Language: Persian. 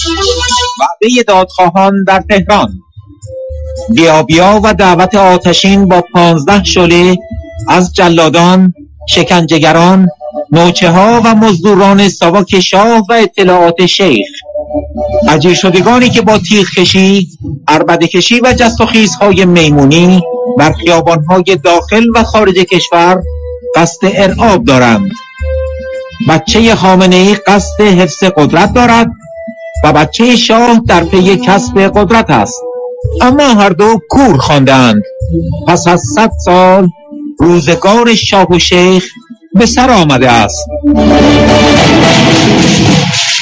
وعده دادخواهان در تهران. بیا و دعوت آتشین با 15 شعله از جلادان، شکنجهگران، نوچه ها و مزدوران ساواک شاه و اطلاعات شیخ. اجیر شدگانی که با تیغ کشی، عربده کشی و جست و خیزهای میمونی بر خیابانهای داخل و خارج کشور قصد ارعاب دارند. بچه خامنه‌ای قصد حفظ قدرت دارد و بچه شاه در پی کسب قدرت است، اما هر دو کور خواندند. پس از 100 سال روزگار شاه و شیخ به سر آمده است.